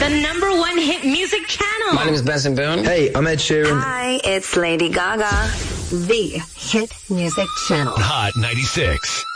the #1 hit music channel. My name is Benson Boone. Hey, I'm Ed Sheeran. Hi, it's Lady Gaga. The hit music channel. Hot 96.